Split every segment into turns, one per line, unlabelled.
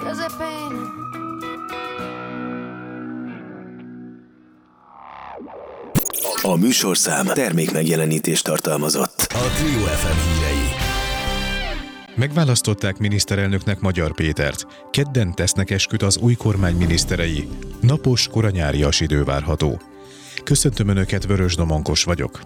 közepén.
A műsorszám termékmegjelenítést tartalmazott. A Trio FM hírei.
Megválasztották miniszterelnöknek Magyar Pétert. Kedden tesznek esküt az új kormány miniszterei. Napos, koranyárias idő várható. Köszöntöm Önöket, Vörös Domonkos vagyok.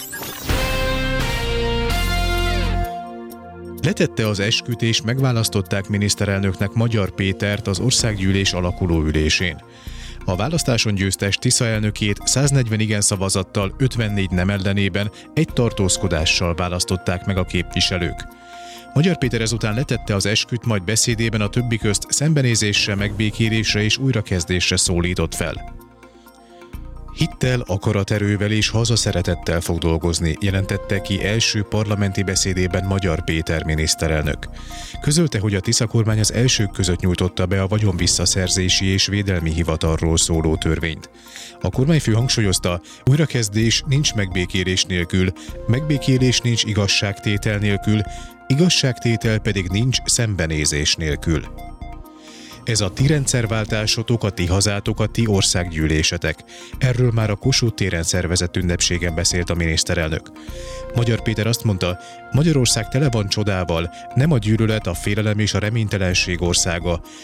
Letette az esküt és megválasztották miniszterelnöknek Magyar Pétert az országgyűlés alakuló ülésén. A választáson győztes Tisza elnökét 140 igen szavazattal, 54 nem ellenében egy tartózkodással választották meg a képviselők. Magyar Péter ezután letette az esküt, majd beszédében a többi közt szembenézésre, megbékélésre és újrakezdésre szólított fel. Hittel, akaraterővel és hazaszeretettel fog dolgozni, jelentette ki első parlamenti beszédében Magyar Péter miniszterelnök. Közölte, hogy a Tisza kormány az elsők között nyújtotta be a vagyonvisszaszerzési és védelmi hivatalról szóló törvényt. A kormányfő hangsúlyozta, újrakezdés nincs megbékélés nélkül, megbékélés nincs igazságtétel nélkül, igazságtétel pedig nincs szembenézés nélkül. Ez a ti rendszerváltásotok, a ti hazátok, a ti országgyűlésetek. Erről már a Kossuth téren szervezett ünnepségen beszélt a miniszterelnök. Magyar Péter azt mondta, Magyarország tele van csodával, nem a gyűlölet, a félelem és a reménytelenség országa.